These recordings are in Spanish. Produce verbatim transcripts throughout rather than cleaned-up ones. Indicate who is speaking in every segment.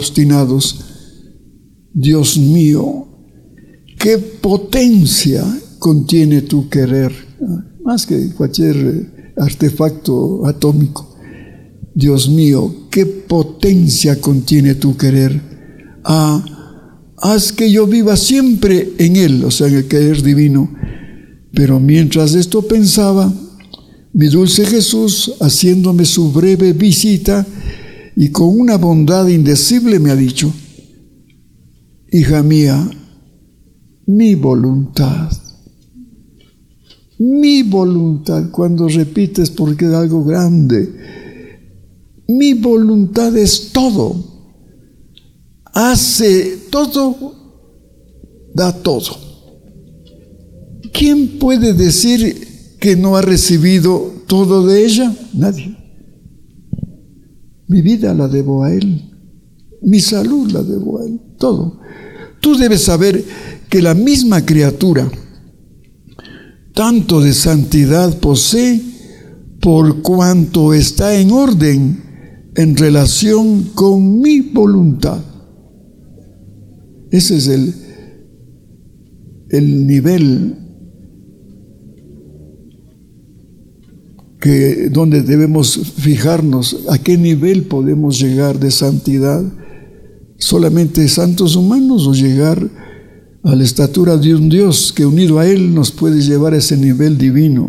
Speaker 1: obstinados. Dios mío, qué potencia contiene tu querer, más que cualquier artefacto atómico. Dios mío, qué potencia contiene tu querer. Ah, haz que yo viva siempre en Él, o sea, en el querer divino. Pero mientras esto pensaba, mi dulce Jesús, haciéndome su breve visita y con una bondad indecible, me ha dicho: hija mía, mi voluntad, mi voluntad, cuando repites porque es algo grande, mi voluntad es todo, hace todo, da todo. ¿Quién puede decir que no ha recibido todo de ella? Nadie. Mi vida la debo a Él, mi salud la debo a Él, todo. Tú debes saber que la misma criatura tanto de santidad posee por cuanto está en orden en relación con mi voluntad. Ese es el, el nivel que, donde debemos fijarnos, a qué nivel podemos llegar de santidad. ¿Solamente santos humanos o llegar a la estatura de un Dios que unido a Él nos puede llevar a ese nivel divino?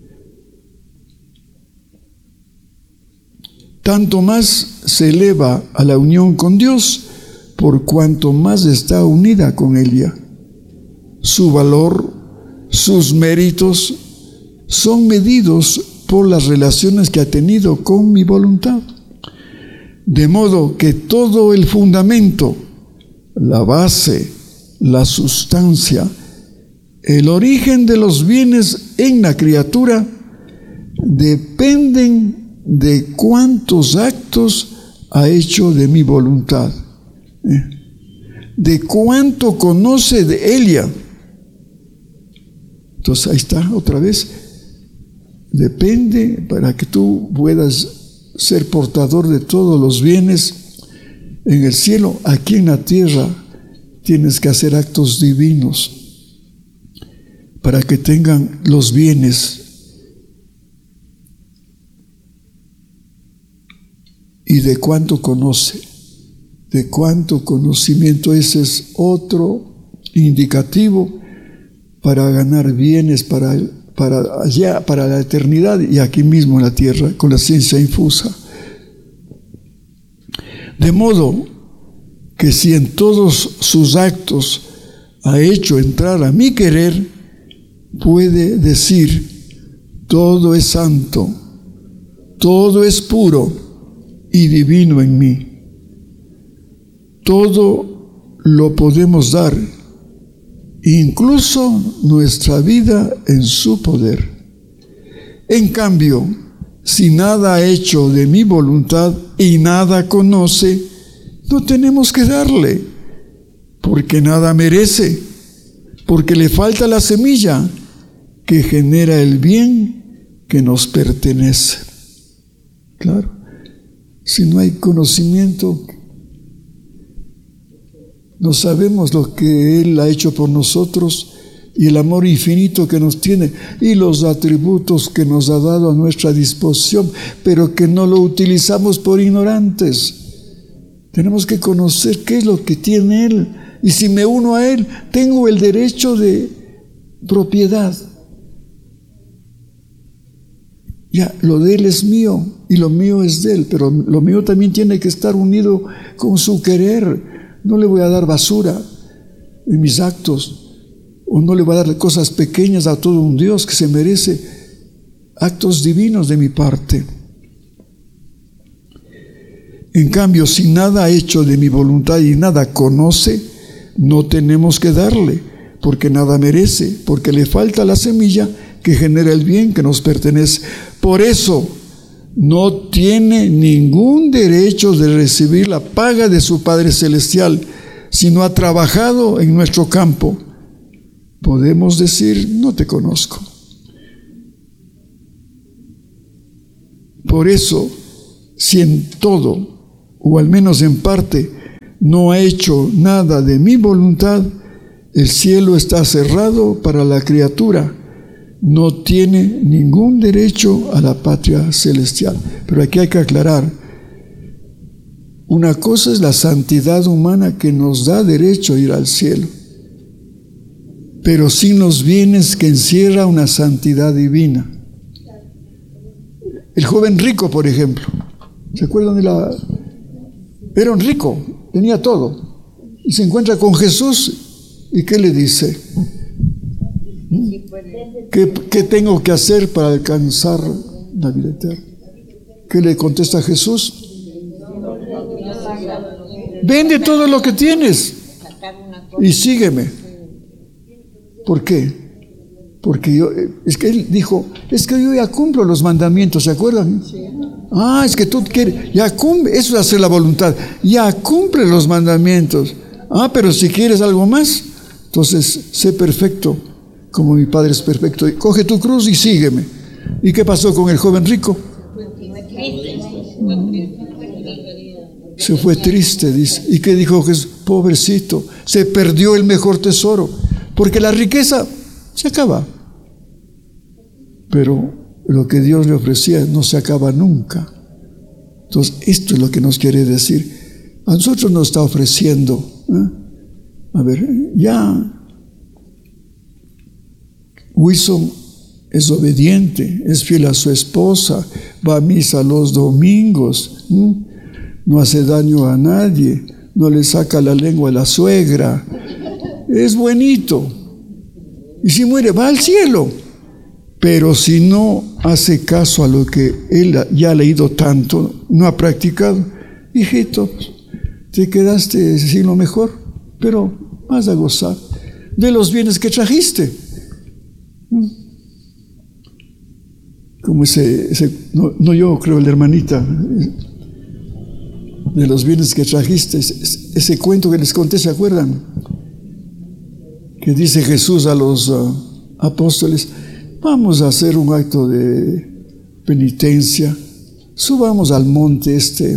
Speaker 1: Tanto más se eleva a la unión con Dios por cuanto más está unida con ella. Su valor, sus méritos son medidos por las relaciones que ha tenido con mi voluntad. De modo que todo el fundamento, la base, la sustancia, el origen de los bienes en la criatura dependen de cuántos actos ha hecho de mi voluntad, ¿eh? de cuánto conoce de ella. Entonces ahí está otra vez. Depende para que tú puedas ser portador de todos los bienes en el cielo. Aquí en la tierra tienes que hacer actos divinos para que tengan los bienes. ¿Y de cuánto conoce? ¿De cuánto conocimiento? Ese es otro indicativo para ganar bienes para el para allá, para la eternidad y aquí mismo en la tierra, con la ciencia infusa. De modo que si en todos sus actos ha hecho entrar a mi querer, puede decir: todo es santo, todo es puro y divino en mí. Todo lo podemos dar, incluso nuestra vida en su poder. En cambio, si nada ha hecho de mi voluntad y nada conoce, no tenemos que darle, porque nada merece, porque le falta la semilla que genera el bien que nos pertenece. Claro, si no hay conocimiento, no sabemos lo que Él ha hecho por nosotros y el amor infinito que nos tiene y los atributos que nos ha dado a nuestra disposición, pero que no lo utilizamos por ignorantes. Tenemos que conocer qué es lo que tiene Él, y si me uno a Él, tengo el derecho de propiedad. Ya, lo de Él es mío y lo mío es de Él, pero lo mío también tiene que estar unido con su querer. No le voy a dar basura en mis actos, o no le voy a dar cosas pequeñas a todo un Dios que se merece actos divinos de mi parte. En cambio, si nada ha hecho de mi voluntad y nada conoce, no tenemos que darle, porque nada merece, porque le falta la semilla que genera el bien que nos pertenece. Por eso, no tiene ningún derecho de recibir la paga de su Padre Celestial si no ha trabajado en nuestro campo. Podemos decir: no te conozco. Por eso, si en todo, o al menos en parte, no ha hecho nada de mi voluntad, el cielo está cerrado para la criatura. No tiene ningún derecho a la patria celestial. Pero aquí hay que aclarar. Una cosa es la santidad humana que nos da derecho a ir al cielo, pero sin los bienes que encierra una santidad divina. El joven rico, por ejemplo, ¿se acuerdan de la...? Era un rico, tenía todo, y se encuentra con Jesús, ¿y qué le dice? ¿Qué, qué tengo que hacer para alcanzar la vida eterna? ¿Qué le contesta Jesús? Vende todo lo que tienes y sígueme. ¿Por qué? Porque yo, es que él dijo, es que yo ya cumplo los mandamientos, ¿se acuerdan? Ah, es que tú quieres, ya cumple, eso es hacer la voluntad, ya cumple los mandamientos. Ah, pero si quieres algo más, entonces sé perfecto, como mi Padre es perfecto. Coge tu cruz y sígueme. ¿Y qué pasó con el joven rico? Se fue triste, dice. ¿Y qué dijo Jesús? Pobrecito, se perdió el mejor tesoro, porque la riqueza se acaba, pero lo que Dios le ofrecía no se acaba nunca. Entonces esto es lo que nos quiere decir. A nosotros nos está ofreciendo, ¿eh? A ver, ya Wilson es obediente, es fiel a su esposa, va a misa los domingos, ¿eh? No hace daño a nadie, no le saca la lengua a la suegra, es buenito. Y si muere, va al cielo. Pero si no hace caso a lo que él ya ha leído tanto, no ha practicado, hijito, te quedaste sin lo mejor, pero vas a gozar de los bienes que trajiste. Como ese, ese no, no yo creo, la hermanita, de los bienes que trajiste, ese, ese cuento que les conté, ¿se acuerdan? Que dice Jesús a los uh, apóstoles, vamos a hacer un acto de penitencia, subamos al monte este,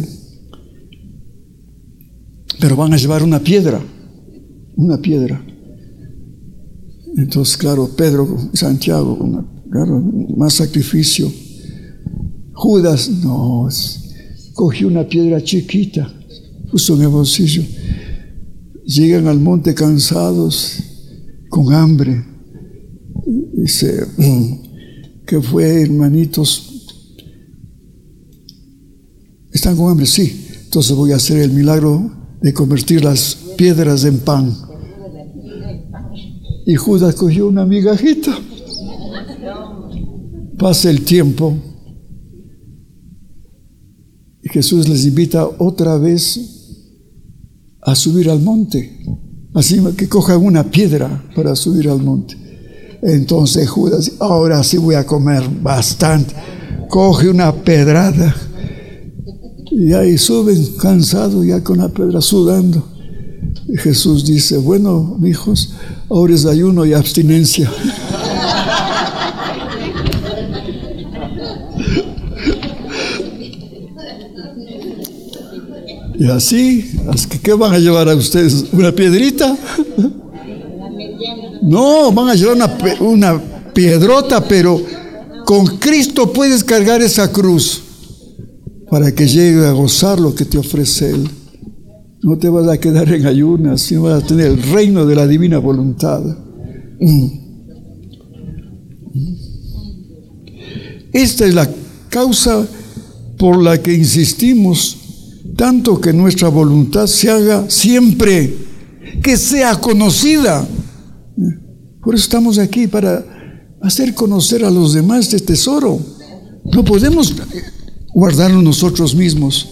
Speaker 1: pero van a llevar una piedra, una piedra. Entonces, claro, Pedro, Santiago, una, claro, más sacrificio. Judas, no, cogió una piedra chiquita, puso en el bolsillo. Llegan al monte cansados, con hambre. Dice, ¿qué fue, hermanitos? ¿Están con hambre? Sí. Entonces voy a hacer el milagro de convertir las piedras en pan. Y Judas cogió una migajita. Pasa el tiempo y Jesús les invita otra vez a subir al monte. Así que cojan una piedra para subir al monte. Entonces Judas, ahora sí voy a comer bastante. Coge una pedrada y ahí suben cansados, ya con la pedra sudando. Y Jesús dice, bueno, hijos, ahora es ayuno y abstinencia. Y así, ¿qué van a llevar a ustedes? ¿Una piedrita? No, van a llevar una, una piedrota, pero con Cristo puedes cargar esa cruz para que llegue a gozar lo que te ofrece Él. No te vas a quedar en ayunas, sino vas a tener el reino de la divina voluntad. Esta es la causa por la que insistimos tanto que nuestra voluntad se haga siempre, que sea conocida. Por eso estamos aquí, para hacer conocer a los demás este tesoro. No podemos guardarlo nosotros mismos,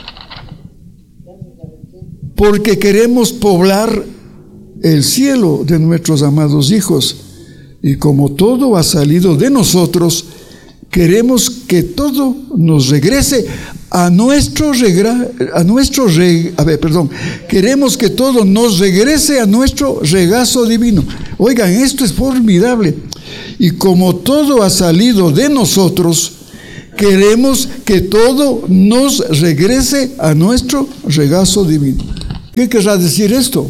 Speaker 1: porque queremos poblar el cielo de nuestros amados hijos. Y como todo ha salido de nosotros, queremos que todo nos regrese a nuestro regra, a nuestro reg, a ver, perdón, queremos que todo nos regrese a nuestro regazo divino. Oigan, esto es formidable. Y como todo ha salido de nosotros, queremos que todo nos regrese a nuestro regazo divino. ¿Qué querrá decir esto?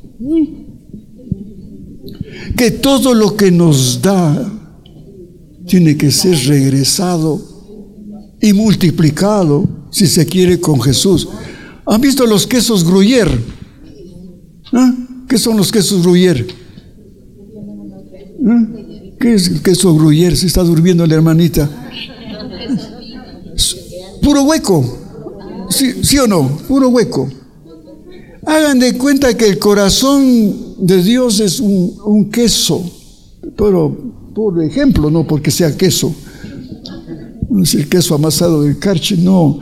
Speaker 1: Que todo lo que nos da tiene que ser regresado y multiplicado, si se quiere, con Jesús. ¿Han visto los quesos Gruyère? ¿Ah? ¿Qué son los quesos Gruyère? ¿Ah? ¿Qué es el queso Gruyère? Se está durmiendo la hermanita. Puro hueco. ¿Sí, sí o no? Puro hueco. Hagan de cuenta que el corazón de Dios es un, un queso, pero por ejemplo, no porque sea queso, no es el queso amasado del Karcher, no.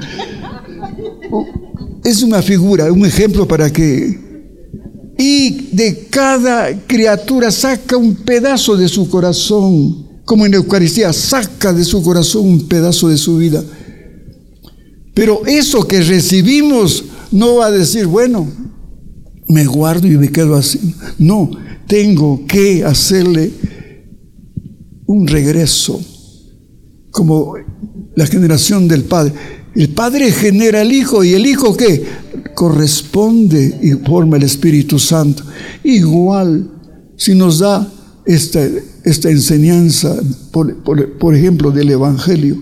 Speaker 1: Es una figura, un ejemplo para que... Y de cada criatura saca un pedazo de su corazón, como en la Eucaristía, saca de su corazón un pedazo de su vida. Pero eso que recibimos no va a decir, bueno, me guardo y me quedo así. No, tengo que hacerle un regreso, como la generación del Padre. El Padre genera al Hijo, y el Hijo ¿qué? Corresponde y forma el Espíritu Santo. Igual, si nos da esta, esta enseñanza, por, por, por ejemplo, del Evangelio,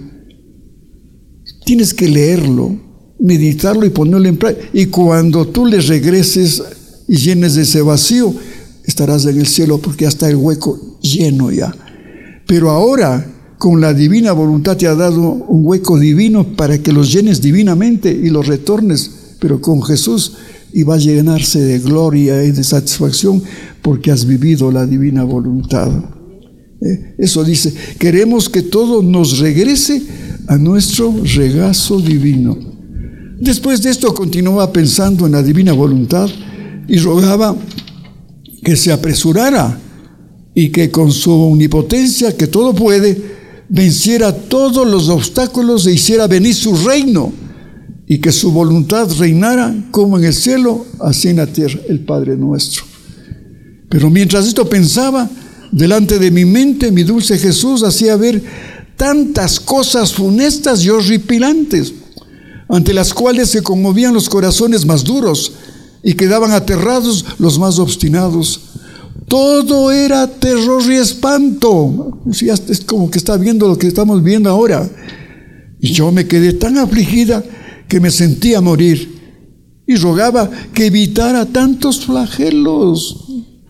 Speaker 1: tienes que leerlo, meditarlo y ponerlo en práctica. Y cuando tú le regreses y llenes de ese vacío, estarás en el cielo, porque ya está el hueco lleno ya. Pero ahora, con la divina voluntad, te ha dado un hueco divino para que los llenes divinamente y los retornes, pero con Jesús, y va a llenarse de gloria y de satisfacción porque has vivido la divina voluntad. ¿Eh? Eso dice, queremos que todo nos regrese a nuestro regazo divino. Después de esto continuaba pensando en la divina voluntad y rogaba que se apresurara y que con su omnipotencia, que todo puede, venciera todos los obstáculos e hiciera venir su reino, y que su voluntad reinara como en el cielo, así en la tierra, el Padre nuestro. Pero mientras esto pensaba, delante de mi mente, mi dulce Jesús hacía ver tantas cosas funestas y horripilantes, ante las cuales se conmovían los corazones más duros y quedaban aterrados los más obstinados. Todo era terror y espanto. Es como que está viendo lo que estamos viendo ahora. Y yo me quedé tan afligida que me sentía morir y rogaba que evitara tantos flagelos.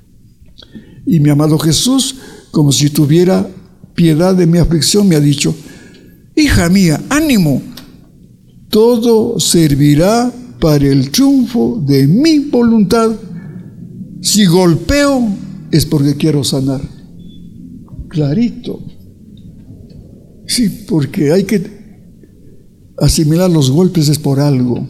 Speaker 1: Y mi amado Jesús, como si tuviera piedad de mi aflicción, me ha dicho: hija mía, ánimo, todo servirá para el triunfo de mi voluntad. Si golpeo es porque quiero sanar. Clarito. Sí, porque hay que asimilar los golpes, es por algo.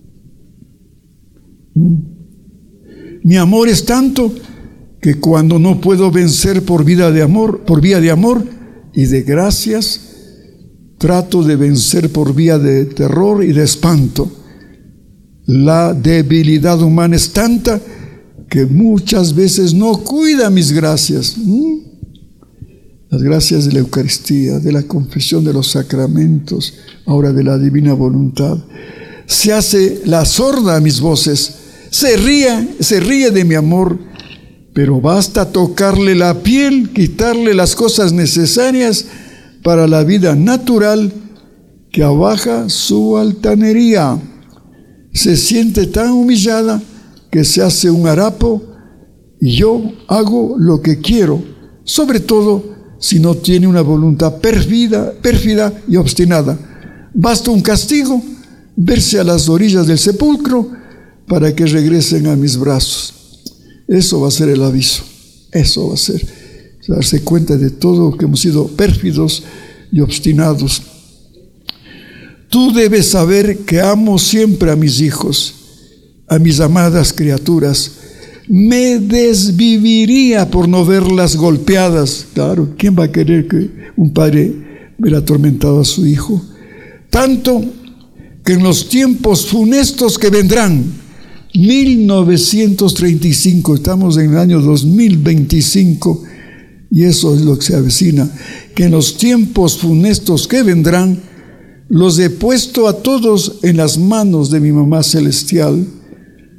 Speaker 1: Mi amor es tanto que cuando no puedo vencer por vida de amor, por vía de amor y de gracias, trato de vencer por vía de terror y de espanto. La debilidad humana es tanta que muchas veces no cuida mis gracias. Las gracias de la Eucaristía, de la confesión de los sacramentos, ahora de la divina voluntad. Se hace la sorda a mis voces, se ríe, se ríe de mi amor, pero basta tocarle la piel, quitarle las cosas necesarias para la vida natural, que abaja su altanería. Se siente tan humillada que se hace un harapo, y yo hago lo que quiero, sobre todo si no tiene una voluntad pérfida, pérfida y obstinada. Basta un castigo, verse a las orillas del sepulcro para que regresen a mis brazos. Eso va a ser el aviso, eso va a ser, darse cuenta de todo que hemos sido pérfidos y obstinados. Tú debes saber que amo siempre a mis hijos, a mis amadas criaturas. Me desviviría por no verlas golpeadas. Claro, ¿quién va a querer que un padre vea atormentado a su hijo? Tanto que en los tiempos funestos que vendrán, mil novecientos treinta y cinco, estamos en el año dos mil veinticinco, y eso es lo que se avecina, que en los tiempos funestos que vendrán, los he puesto a todos en las manos de mi mamá celestial.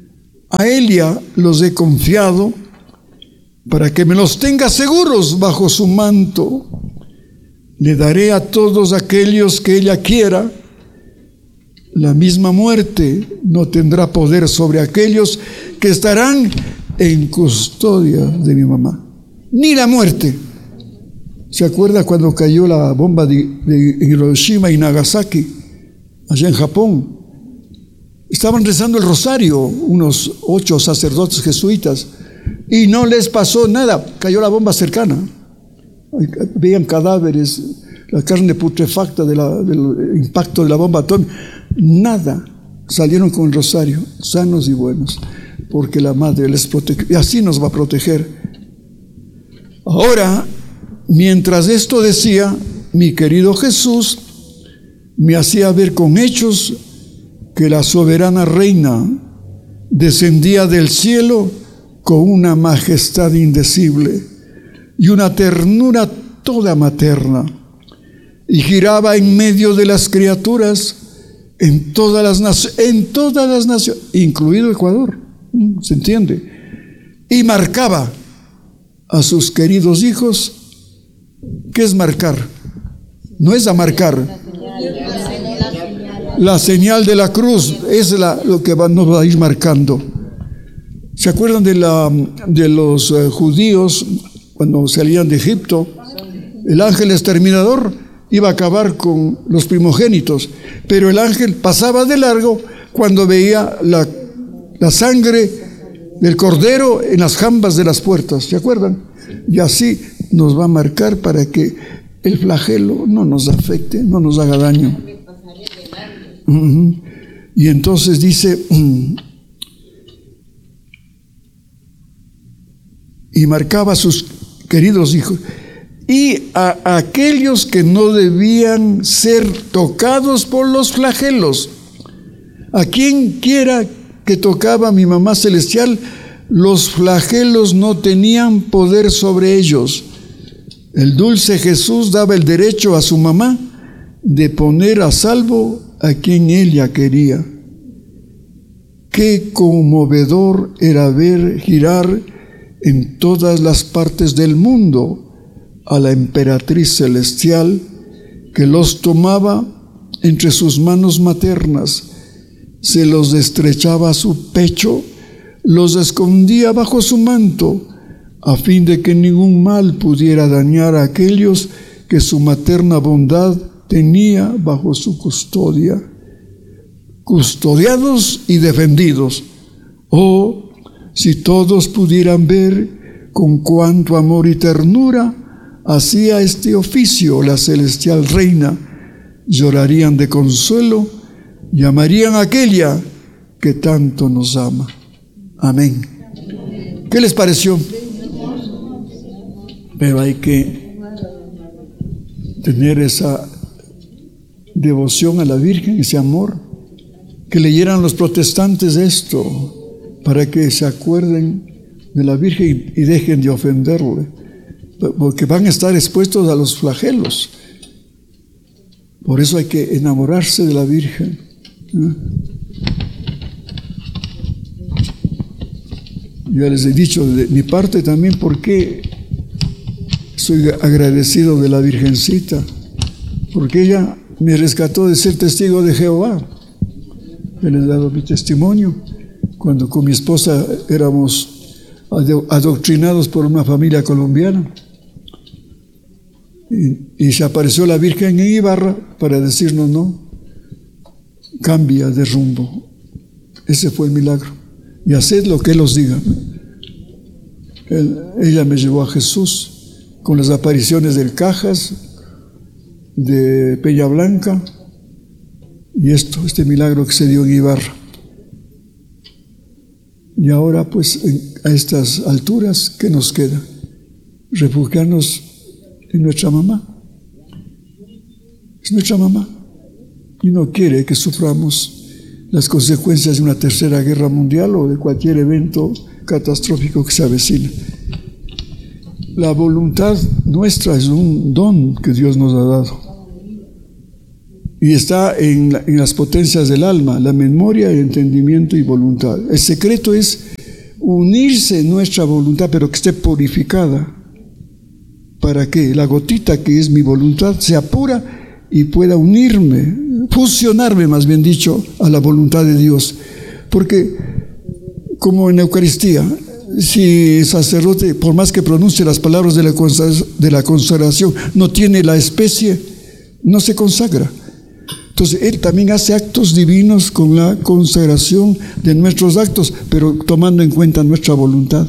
Speaker 1: A Elia los he confiado para que me los tenga seguros bajo su manto. Le daré a todos aquellos que ella quiera. La misma muerte no tendrá poder sobre aquellos que estarán en custodia de mi mamá. Ni la muerte. ¿Se acuerda cuando cayó la bomba de, de Hiroshima y Nagasaki, allá en Japón? Estaban rezando el rosario unos ocho sacerdotes jesuitas y no les pasó nada. Cayó la bomba cercana. Veían cadáveres, la carne putrefacta de la, del impacto de la bomba atómica. Nada. Salieron con el rosario, sanos y buenos, porque la Madre les protege. Y así nos va a proteger. Ahora, mientras esto decía, mi querido Jesús me hacía ver con hechos que la soberana reina descendía del cielo con una majestad indecible y una ternura toda materna, y giraba en medio de las criaturas en todas las naciones, en todas las naciones, incluido Ecuador, ¿se entiende? Y marcaba a sus queridos hijos. ¿Qué es marcar? No es amarcar. La señal de la cruz es la, lo que va, nos va a ir marcando. ¿Se acuerdan de, la, de los uh, judíos cuando salían de Egipto? El ángel exterminador iba a acabar con los primogénitos, pero el ángel pasaba de largo cuando veía la, la sangre del cordero en las jambas de las puertas. ¿Se acuerdan? Y así nos va a marcar para que el flagelo no nos afecte, no nos haga daño. Uh-huh. Y entonces dice, um, y marcaba a sus queridos hijos y a, a aquellos que no debían ser tocados por los flagelos. A quien quiera que tocaba a mi mamá celestial, los flagelos no tenían poder sobre ellos. El dulce Jesús daba el derecho a su mamá de poner a salvo a quien ella quería. Qué conmovedor era ver girar en todas las partes del mundo a la emperatriz celestial, que los tomaba entre sus manos maternas, se los estrechaba a su pecho, los escondía bajo su manto, a fin de que ningún mal pudiera dañar a aquellos que su materna bondad tenía bajo su custodia, custodiados y defendidos. Oh, si todos pudieran ver con cuánto amor y ternura hacía este oficio la celestial reina, llorarían de consuelo y amarían a aquella que tanto nos ama. Amén. ¿Qué les pareció? Pero hay que tener esa devoción a la Virgen, ese amor, que leyeran los protestantes esto, para que se acuerden de la Virgen y dejen de ofenderle, porque van a estar expuestos a los flagelos. Por eso hay que enamorarse de la Virgen. ¿Eh? Ya les he dicho de mi parte también porque soy agradecido de la Virgencita, porque ella me rescató de ser testigo de Jehová. Yo les he dado mi testimonio cuando con mi esposa éramos adoctrinados por una familia colombiana. Y, y se apareció la Virgen en Ibarra para decirnos: no, cambia de rumbo. Ese fue el milagro. Y haced lo que Él os diga. Él, ella me llevó a Jesús con las apariciones del Cajas, de Peña Blanca, y esto, este milagro que se dio en Ibarra. Y ahora, pues, en, a estas alturas, ¿qué nos queda? Refugiarnos en nuestra mamá. Es nuestra mamá. Y no quiere que suframos las consecuencias de una tercera guerra mundial o de cualquier evento catastrófico que se avecina. La voluntad nuestra es un don que Dios nos ha dado. y está en, la, en las potencias del alma, la memoria, el entendimiento y voluntad. El secreto es unirse en nuestra voluntad, pero que esté purificada, para que la gotita que es mi voluntad sea pura y pueda unirme, fusionarme más bien dicho, a la voluntad de Dios. Porque como en Eucaristía, si el sacerdote, por más que pronuncie las palabras de la, de la consagración, no tiene la especie, no se consagra. Entonces él también hace actos divinos con la consagración de nuestros actos, pero tomando en cuenta nuestra voluntad.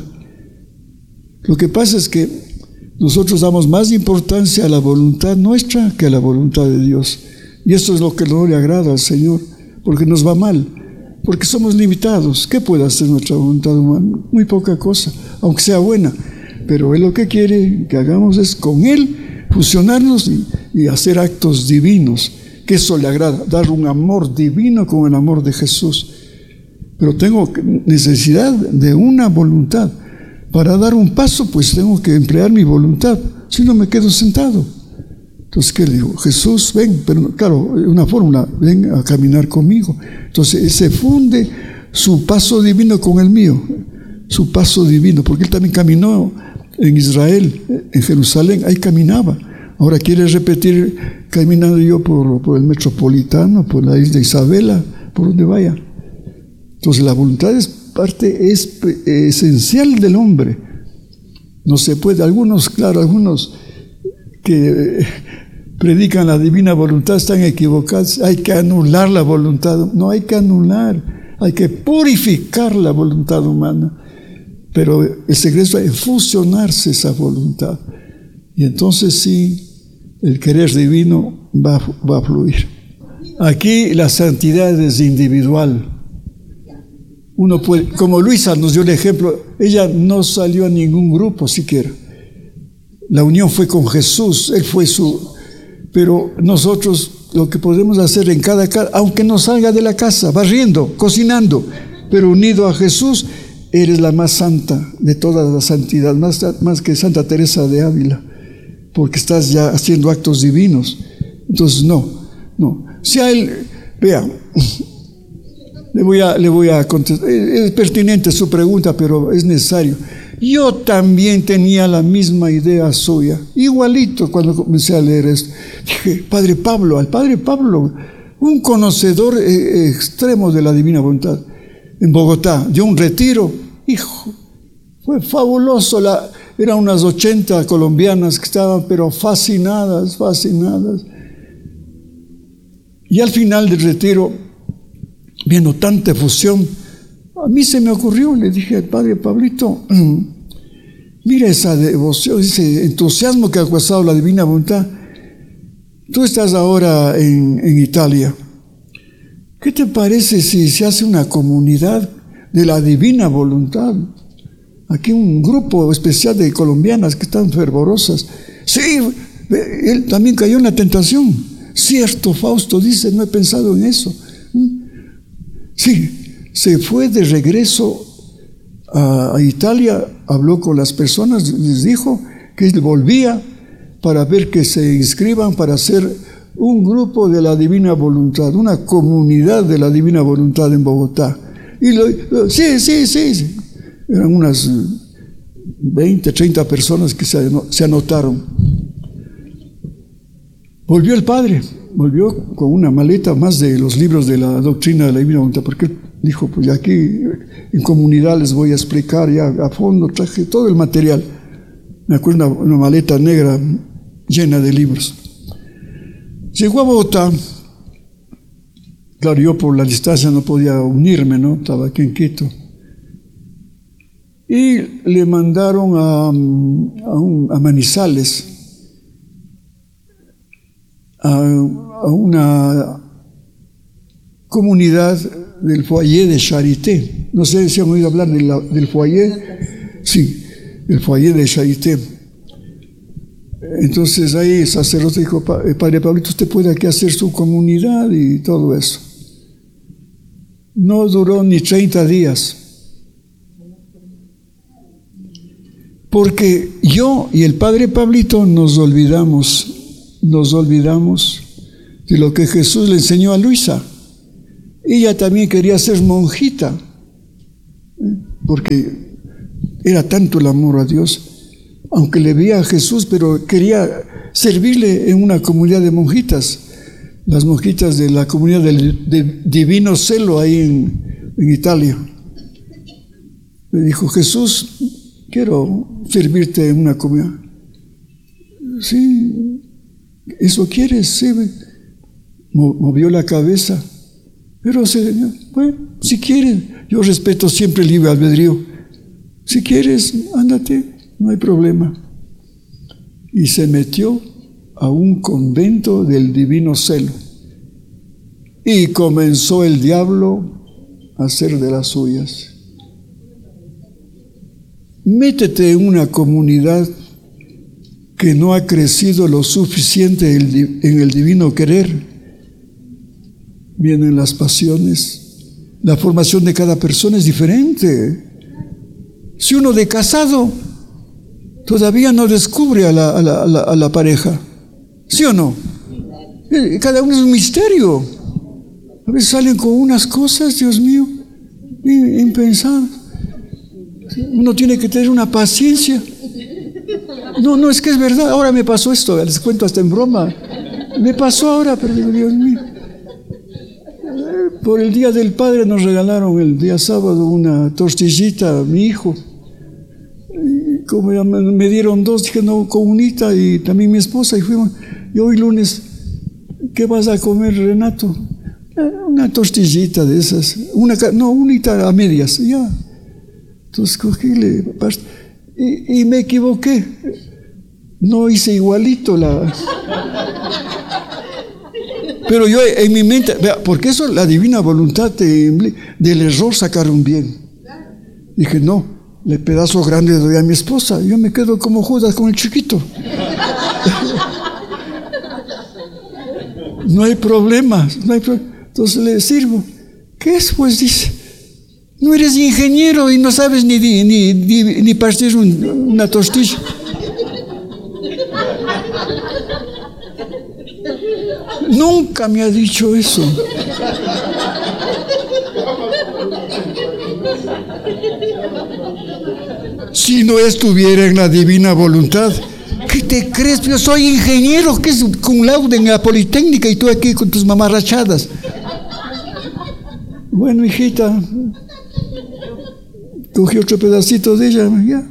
Speaker 1: Lo que pasa es que nosotros damos más importancia a la voluntad nuestra que a la voluntad de Dios. Y eso es lo que no le agrada al Señor, porque nos va mal, porque somos limitados. ¿Qué puede hacer nuestra voluntad humana? Muy poca cosa, aunque sea buena. Pero Él lo que quiere que hagamos es con Él fusionarnos y, y hacer actos divinos, que eso le agrada, dar un amor divino con el amor de Jesús. Pero tengo necesidad de una voluntad. Para dar un paso, pues tengo que emplear mi voluntad, si no me quedo sentado. Entonces, ¿qué le digo? Jesús, ven, pero claro, una fórmula, ven a caminar conmigo. Entonces, se funde su paso divino con el mío, su paso divino, porque él también caminó en Israel, en Jerusalén, ahí caminaba. Ahora quiere repetir caminando yo por, por el Metropolitano, por la isla Isabela, por donde vaya. Entonces, la voluntad es parte es esencial del hombre. No se puede, algunos, claro, algunos que predican la divina voluntad están equivocados. Hay que anular la voluntad. No hay que anular, hay que purificar la voluntad humana. Pero el secreto es fusionarse esa voluntad. Y entonces sí, el querer divino va, va a fluir. Aquí la santidad es individual. Uno puede, como Luisa nos dio el ejemplo, ella no salió a ningún grupo siquiera. La unión fue con Jesús, Él fue su... Pero nosotros lo que podemos hacer en cada casa, aunque no salga de la casa, barriendo, cocinando, pero unido a Jesús, eres la más santa de toda la santidad, más, más que Santa Teresa de Ávila, porque estás ya haciendo actos divinos. Entonces, no, no. Si a Él, vea... Le voy a, le voy a contestar. Es pertinente su pregunta, pero es necesario. Yo también tenía la misma idea suya, igualito cuando comencé a leer esto. Dije, Padre Pablo, al Padre Pablo, un conocedor eh, extremo de la divina voluntad, en Bogotá, dio un retiro. Hijo, fue fabuloso. La, eran unas ochenta colombianas que estaban, pero fascinadas, fascinadas. Y al final del retiro, viendo tanta efusión, a mí se me ocurrió, le dije al Padre Pablito, mira esa devoción, ese entusiasmo que ha causado la divina voluntad. Tú estás ahora en, en Italia. ¿Qué te parece si se hace una comunidad de la divina voluntad? Aquí un grupo especial de colombianas que están fervorosas. Sí, él también cayó en la tentación. Cierto, Fausto dice, no he pensado en eso. Sí, se fue de regreso a, a Italia, habló con las personas, les dijo que él volvía para ver que se inscriban para hacer un grupo de la divina voluntad, una comunidad de la divina voluntad en Bogotá. Y lo, lo, sí, sí, sí, sí, eran unas veinte, treinta personas que se, se anotaron. Volvió el padre. Volvió con una maleta más de los libros de la doctrina de la divina voluntad, porque él dijo, pues aquí en comunidad les voy a explicar ya a fondo, traje todo el material. Me acuerdo una, una maleta negra llena de libros. Llegó a Bogotá, claro, yo por la distancia no podía unirme, ¿no? Estaba aquí en Quito. Y le mandaron a, a, un, a Manizales, a, a una comunidad del foyer de Charité. No sé si han oído hablar de la, del foyer. Sí, el foyer de Charité. Entonces ahí el sacerdote dijo, Padre Pablito, usted puede aquí hacer su comunidad y todo eso. No duró ni treinta días. Porque yo y el Padre Pablito nos olvidamos, nos olvidamos de lo que Jesús le enseñó a Luisa. Ella también quería ser monjita, porque era tanto el amor a Dios, aunque le veía a Jesús, pero quería servirle en una comunidad de monjitas, las monjitas de la comunidad del de Divino Celo ahí en, en Italia. Le dijo: Jesús, quiero servirte en una comunidad. Sí, ¿eso quieres? Sí. Movió la cabeza. Pero, bueno, si quieres, yo respeto siempre el libre albedrío. Si quieres, ándate, no hay problema. Y se metió a un convento del Divino Celo. Y comenzó el diablo a hacer de las suyas. Métete en una comunidad que no ha crecido lo suficiente en el divino querer. Vienen las pasiones. La formación de cada persona es diferente. Si uno de casado todavía no descubre a la, a la, a la, a la pareja, ¿sí o no? Cada uno es un misterio. A veces salen con unas cosas, Dios mío, impensadas. Uno tiene que tener una paciencia. No, no, es que es verdad. Ahora me pasó esto, les cuento hasta en broma. Me pasó ahora, pero digo, Dios mío. Por el Día del Padre nos regalaron el día sábado una tortillita a mi hijo. Y como ya me dieron dos, dije, no, con unita y también mi esposa, y fuimos. Y hoy lunes, ¿qué vas a comer, Renato? Una tortillita de esas, una, no, unita a medias, ya. Entonces cogí y, y me equivoqué. No hice igualito la... Pero yo en mi mente, vea, porque eso la divina voluntad te, del error sacaron bien. Dije, no, el pedazo grande le doy a mi esposa, yo me quedo como Judas con el chiquito. No hay problema, no hay problema. Entonces le sirvo. ¿Qué es? Pues dice, no eres ingeniero y no sabes ni, ni, ni, ni partir un, una tortilla. Nunca me ha dicho eso. Si no estuviera en la divina voluntad, ¿qué te crees? Yo soy ingeniero, que es cum laude en la Politécnica, y tú aquí con tus mamarrachadas. Bueno, hijita, cogí otro pedacito de ella, ya.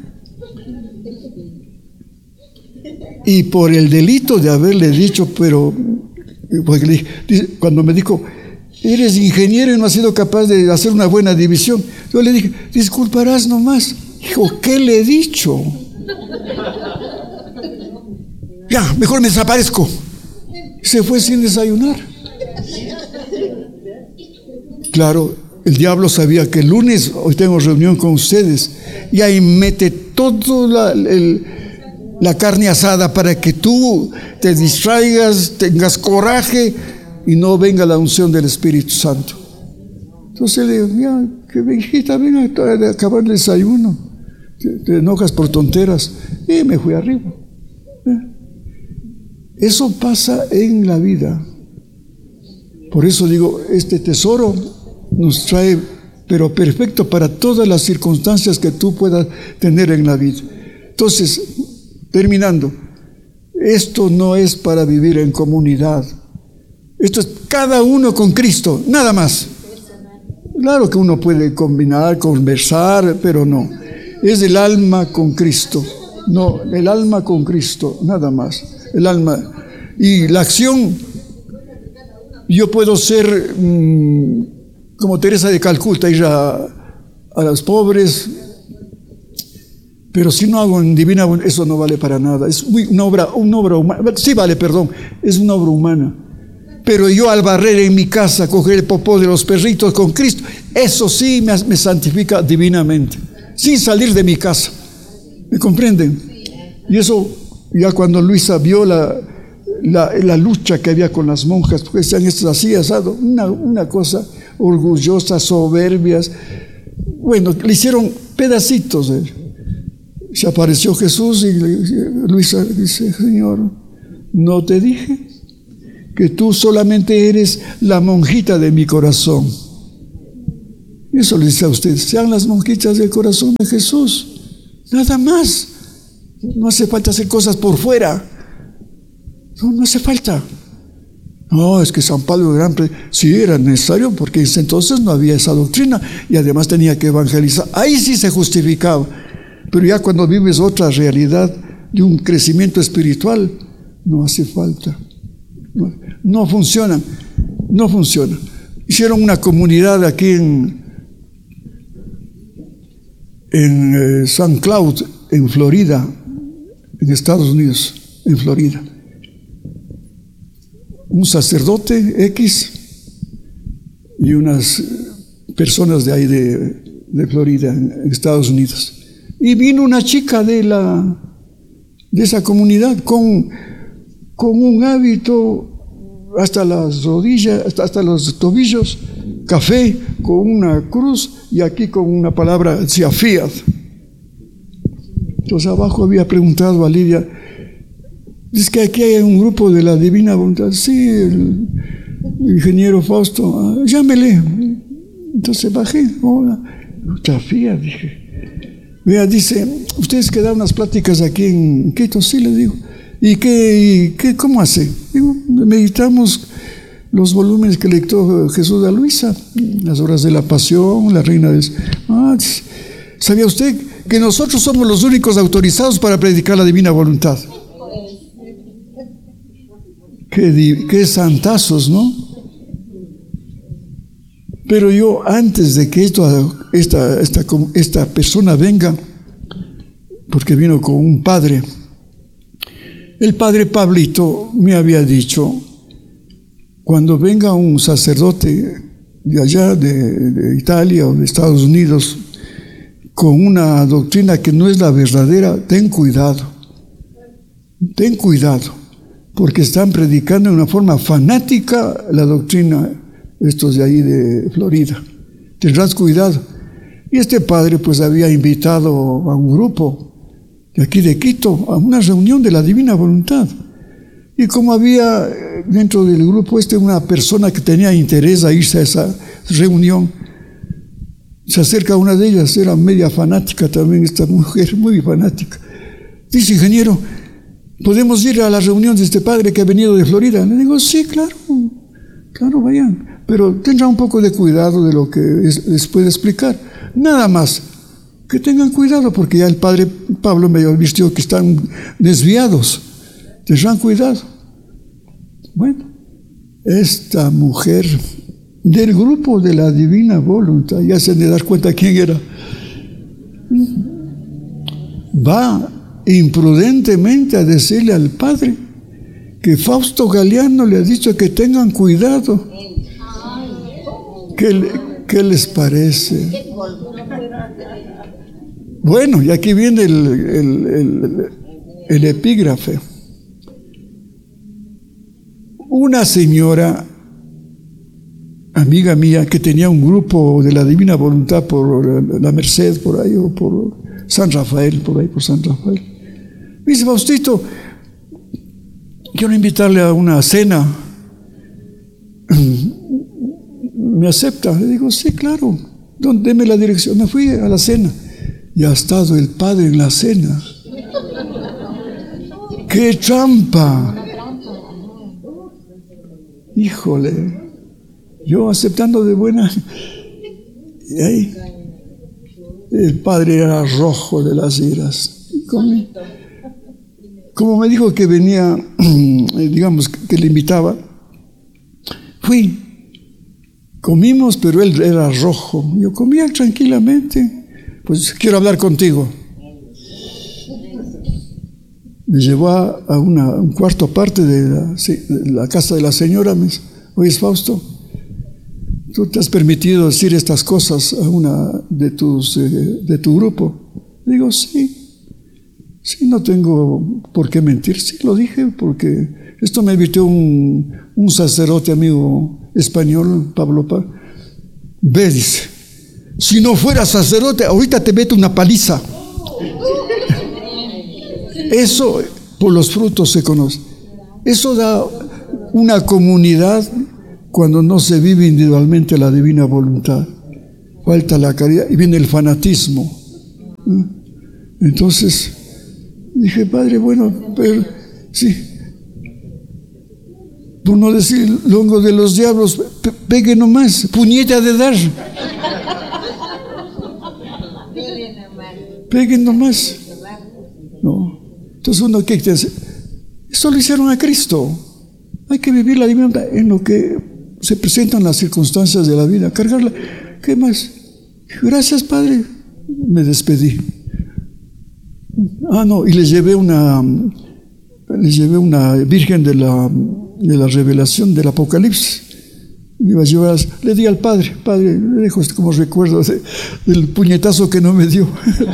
Speaker 1: Y por el delito de haberle dicho, pero porque cuando me dijo, eres ingeniero y no has sido capaz de hacer una buena división, yo le dije, disculparás nomás. Dijo, ¿qué le he dicho? Ya, mejor me desaparezco. Se fue sin desayunar. Claro, el diablo sabía que el lunes hoy tengo reunión con ustedes y ahí mete todo la, el, la carne asada para que tú te distraigas, tengas coraje y no venga la unción del Espíritu Santo. Entonces le digo, ya, que hijita, ven a acabar el desayuno, te, te enojas por tonteras, y me fui arriba. Eso pasa en la vida. Por eso digo, este tesoro nos trae, pero perfecto para todas las circunstancias que tú puedas tener en la vida. Entonces, terminando, esto no es para vivir en comunidad. Esto es cada uno con Cristo, nada más. Claro que uno puede combinar, conversar, pero no. Es el alma con Cristo. No, el alma con Cristo, nada más. El alma. Y la acción, yo puedo ser mmm, como Teresa de Calcuta, ir a, a los pobres, pero si no hago en divina, eso no vale para nada. Es muy, una obra, una obra humana. Sí vale, perdón, es una obra humana. Pero yo al barrer en mi casa, coger el popó de los perritos con Cristo, eso sí me, me santifica divinamente, sin salir de mi casa. ¿Me comprenden? Y eso, ya cuando Luisa vio la, la, la lucha que había con las monjas, porque sean estas así, asado, una, una cosa orgullosas, soberbias. Bueno, le hicieron pedacitos. Eh. Se apareció Jesús y le, Luisa dice, Señor, ¿no te dije que tú solamente eres la monjita de mi corazón. Eso le dice a ustedes, sean las monjitas del corazón de Jesús, nada más. No hace falta hacer cosas por fuera, no, no hace falta. No, es que San Pablo el Gran, sí era necesario, porque entonces no había esa doctrina y además tenía que evangelizar. Ahí sí se justificaba. Pero ya cuando vives otra realidad de un crecimiento espiritual, no hace falta. No, no funciona, no funciona. Hicieron una comunidad aquí en, en eh, San Cloud, en Florida, en Estados Unidos, en Florida. Un sacerdote X y unas personas de ahí de, de Florida, en Estados Unidos. Y vino una chica de la de esa comunidad con, con un hábito hasta las rodillas, hasta, hasta los tobillos, café, con una cruz y aquí con una palabra, decía Fiat. Entonces abajo había preguntado a Lidia, dice que aquí hay un grupo de la Divina Voluntad. Sí, el, el ingeniero Fausto, ah, llámele. Entonces bajé, hola, otra Fiat, dije. Vea, dice, ustedes que dan unas pláticas aquí en Quito, sí, les digo. ¿Y qué, y qué cómo hace? Digo, meditamos los volúmenes que lectó Jesús a Luisa, las horas de la pasión, la reina de... Ah, ¿sabía usted que nosotros somos los únicos autorizados para predicar la divina voluntad? Qué, qué santazos, ¿no? Pero yo, antes de que esto, esta, esta, esta persona venga, porque vino con un padre, el padre Pablito me había dicho, cuando venga un sacerdote de allá, de, de Italia o de Estados Unidos, con una doctrina que no es la verdadera, ten cuidado, ten cuidado, porque están predicando de una forma fanática la doctrina, estos de ahí de Florida. Tendrás cuidado. Y este padre pues había invitado a un grupo de aquí de Quito a una reunión de la Divina Voluntad. Y como había dentro del grupo este una persona que tenía interés a irse a esa reunión, se acerca a una de ellas, era media fanática también, esta mujer, muy fanática. Dice, ingeniero, ¿podemos ir a la reunión de este padre que ha venido de Florida? Le digo, sí, claro, claro, vayan. Pero tendrá un poco de cuidado de lo que es, les puede explicar. Nada más, que tengan cuidado, porque ya el padre Pablo me advirtió que están desviados. Tendrán cuidado. Bueno, esta mujer del grupo de la Divina Voluntad, ya se han de dar cuenta quién era, va imprudentemente a decirle al padre que Fausto Galeano le ha dicho que tengan cuidado. ¿Qué, qué les parece? Bueno, y aquí viene el, el, el, el epígrafe. Una señora, amiga mía, que tenía un grupo de la Divina Voluntad por la Merced, por ahí, o por San Rafael, por ahí, por San Rafael, me dice, Faustito, quiero invitarle a una cena. ¿Me acepta? Le digo, sí, claro. Deme la dirección. Me fui a la cena. Y ha estado el padre en la cena. ¡Qué trampa! Híjole. Yo aceptando de buena. Y ahí, el padre era rojo de las iras. Y como, como me dijo que venía, digamos, que le invitaba, fui. Comimos, pero él era rojo. Yo comía tranquilamente. Pues quiero hablar contigo. Me llevó a, a, una, a un cuarto aparte de la, de la casa de la señora. Me dice, oye, Fausto, ¿tú te has permitido decir estas cosas a una de, tus, eh, de tu grupo? Digo, sí. Sí, no tengo por qué mentir. Sí, lo dije porque esto me advirtió un, un sacerdote amigo español, Pablo Paz. Ve, dice, si no fuera sacerdote, ahorita te meto una paliza. Eso por los frutos se conoce. Eso da, una comunidad cuando no se vive individualmente la divina voluntad. Falta la caridad y viene el fanatismo. Entonces dije, Padre, bueno, pero sí, por no decir longo de los diablos, pe pegue nomás, puñeta de dar. Peguen nomás. No. Entonces uno, ¿qué hace? Esto lo hicieron a Cristo. Hay que vivir la divinidad en lo que se presentan las circunstancias de la vida, cargarla. ¿Qué más? Gracias, Padre. Me despedí. Ah, no, y les llevé una, les llevé una virgen de la, de la revelación del Apocalipsis. Me iba a llevar, le di al Padre, Padre, le dejo como recuerdo de, del puñetazo que no me dio.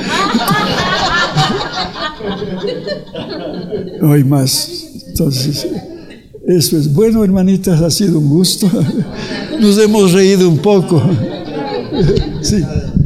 Speaker 1: No hay más. Entonces, eso es bueno, hermanitas, ha sido un gusto. Nos hemos reído un poco. Sí.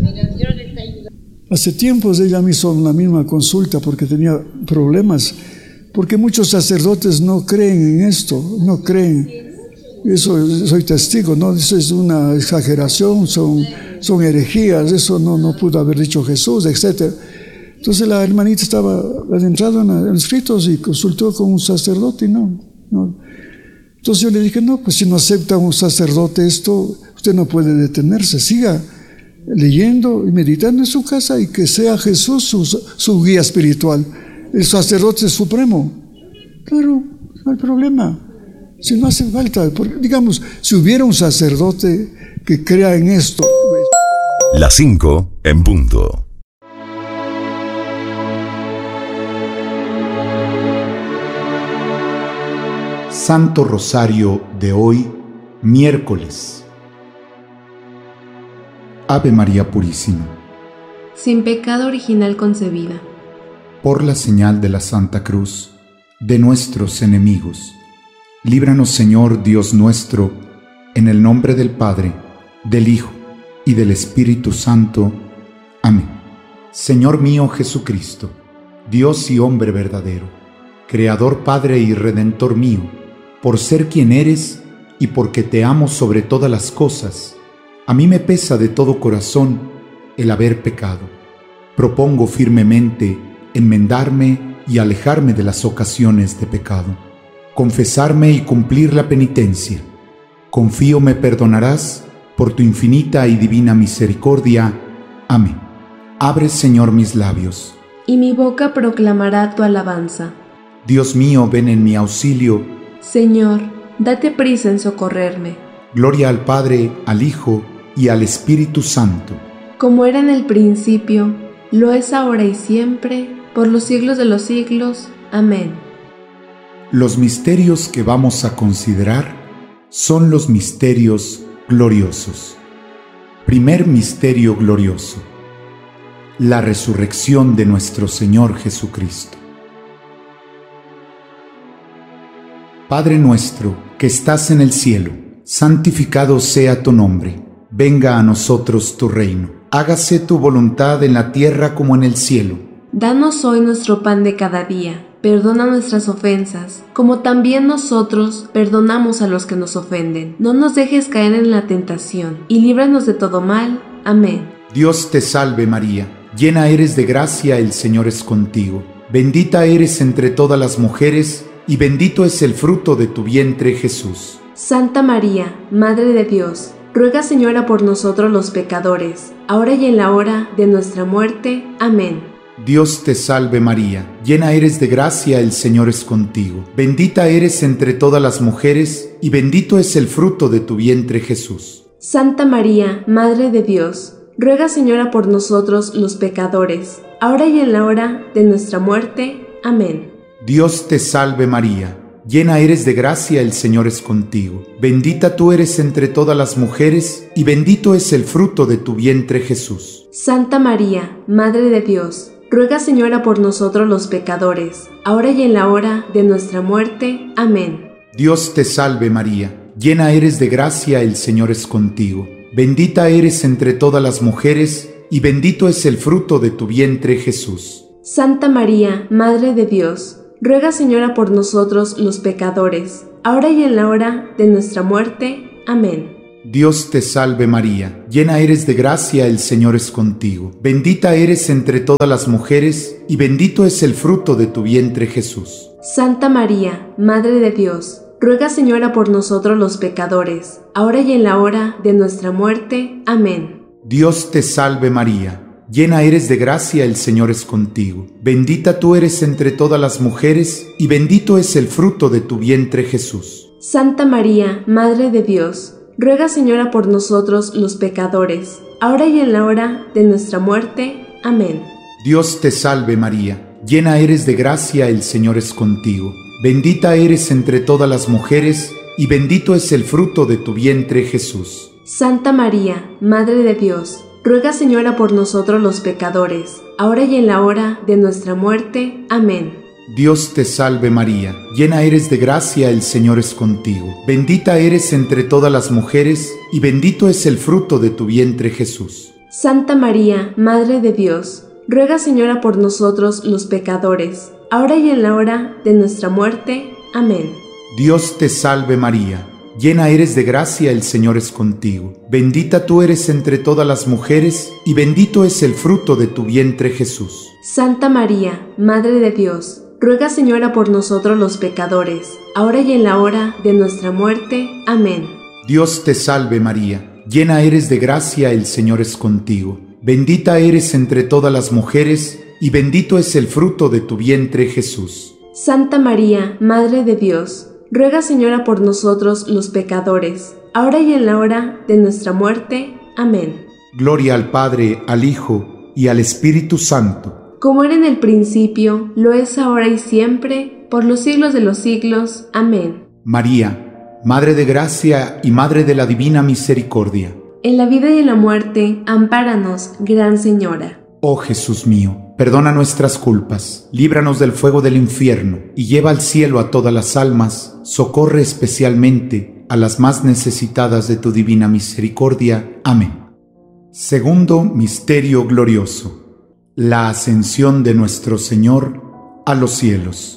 Speaker 1: Hace tiempos ella me hizo la misma consulta porque tenía problemas, porque muchos sacerdotes no creen en esto, no creen. Eso soy testigo, ¿no? Eso es una exageración, son, son herejías, eso no, no pudo haber dicho Jesús, etcétera. Entonces la hermanita estaba adentrada en los escritos y consultó con un sacerdote y no, no. Entonces yo le dije, no, pues si no acepta un sacerdote esto, usted no puede detenerse, siga leyendo y meditando en su casa y que sea Jesús su, su guía espiritual, el sacerdote supremo. Claro, no hay problema. Si no hace falta, porque, digamos, si hubiera un sacerdote que crea en esto. Pues,
Speaker 2: las cinco en punto.
Speaker 3: Santo Rosario de hoy, miércoles. Ave María Purísima.
Speaker 4: Sin pecado original concebida.
Speaker 3: Por la señal de la Santa Cruz, de nuestros enemigos. Líbranos, Señor Dios nuestro, en el nombre del Padre, del Hijo y del Espíritu Santo. Amén. Señor mío Jesucristo, Dios y hombre verdadero, Creador, Padre y Redentor mío, por ser quien eres y porque te amo sobre todas las cosas, a mí me pesa de todo corazón el haber pecado. Propongo firmemente enmendarme y alejarme de las ocasiones de pecado, confesarme y cumplir la penitencia. Confío me perdonarás por tu infinita y divina misericordia. Amén. Abre, Señor, mis labios,
Speaker 4: y mi boca proclamará tu alabanza.
Speaker 3: Dios mío, ven en mi auxilio.
Speaker 4: Señor, date prisa en socorrerme.
Speaker 3: Gloria al Padre, al Hijo y al Espíritu Santo.
Speaker 4: Como era en el principio, lo es ahora y siempre, por los siglos de los siglos. Amén.
Speaker 3: Los misterios que vamos a considerar son los misterios gloriosos. Primer misterio glorioso: la resurrección de nuestro Señor Jesucristo. Padre nuestro que estás en el cielo, santificado sea tu nombre. Venga a nosotros tu reino. Hágase tu voluntad en la tierra como en el cielo.
Speaker 4: Danos hoy nuestro pan de cada día. Perdona nuestras ofensas, como también nosotros perdonamos a los que nos ofenden. No nos dejes caer en la tentación, y líbranos de todo mal. Amén.
Speaker 3: Dios te salve María, llena eres de gracia, el Señor es contigo. Bendita eres entre todas las mujeres, y bendito es el fruto de tu vientre, Jesús.
Speaker 4: Santa María, Madre de Dios, ruega, Señora, por nosotros los pecadores, ahora y en la hora de nuestra muerte. Amén.
Speaker 3: Dios te salve María, llena eres de gracia, el Señor es contigo. Bendita eres entre todas las mujeres, y bendito es el fruto de tu vientre, Jesús.
Speaker 4: Santa María, Madre de Dios, ruega, Señora, por nosotros los pecadores, ahora y en la hora de nuestra muerte. Amén.
Speaker 3: Dios te salve María, llena eres de gracia, el Señor es contigo. Bendita tú eres entre todas las mujeres, y bendito es el fruto de tu vientre, Jesús.
Speaker 4: Santa María, Madre de Dios, ruega, Señora, por nosotros los pecadores, ahora y en la hora de nuestra muerte. Amén.
Speaker 3: Dios te salve María, llena eres de gracia, el Señor es contigo. Bendita eres entre todas las mujeres, y bendito es el fruto de tu vientre, Jesús.
Speaker 4: Santa María, Madre de Dios, ruega, Señora, por nosotros los pecadores, ahora y en la hora de nuestra muerte. Amén.
Speaker 3: Dios te salve María, llena eres de gracia, el Señor es contigo. Bendita eres entre todas las mujeres, y bendito es el fruto de tu vientre Jesús.
Speaker 4: Santa María, Madre de Dios, ruega, Señora, por nosotros los pecadores, ahora y en la hora de nuestra muerte. Amén.
Speaker 3: Dios te salve María, llena eres de gracia, el Señor es contigo. Bendita tú eres entre todas las mujeres, y bendito es el fruto de tu vientre Jesús.
Speaker 4: Santa María, Madre de Dios, ruega, Señora, por nosotros los pecadores, ahora y en la hora de nuestra muerte. Amén.
Speaker 3: Dios te salve María, llena eres de gracia, el Señor es contigo. Bendita eres entre todas las mujeres, y bendito es el fruto de tu vientre Jesús.
Speaker 4: Santa María, Madre de Dios, ruega, Señora, por nosotros los pecadores, ahora y en la hora de nuestra muerte. Amén.
Speaker 3: Dios te salve María, llena eres de gracia, el Señor es contigo. Bendita eres entre todas las mujeres, y bendito es el fruto de tu vientre Jesús.
Speaker 4: Santa María, Madre de Dios, ruega, Señora, por nosotros los pecadores, ahora y en la hora de nuestra muerte. Amén.
Speaker 3: Dios te salve María, llena eres de gracia, el Señor es contigo. Bendita tú eres entre todas las mujeres, y bendito es el fruto de tu vientre Jesús.
Speaker 4: Santa María, Madre de Dios, ruega, Señora, por nosotros los pecadores, ahora y en la hora de nuestra muerte. Amén.
Speaker 3: Dios te salve María, llena eres de gracia, el Señor es contigo. Bendita eres entre todas las mujeres, y bendito es el fruto de tu vientre Jesús.
Speaker 4: Santa María, Madre de Dios, ruega, Señora, por nosotros los pecadores, ahora y en la hora de nuestra muerte. Amén.
Speaker 3: Gloria al Padre, al Hijo y al Espíritu Santo,
Speaker 4: como era en el principio, lo es ahora y siempre, por los siglos de los siglos. Amén.
Speaker 3: María, Madre de gracia y Madre de la divina misericordia,
Speaker 4: en la vida y en la muerte, ampáranos, Gran Señora.
Speaker 3: Oh Jesús mío, perdona nuestras culpas, líbranos del fuego del infierno, y lleva al cielo a todas las almas, socorre especialmente a las más necesitadas de tu divina misericordia. Amén. Segundo misterio glorioso: la ascensión de nuestro Señor a los cielos.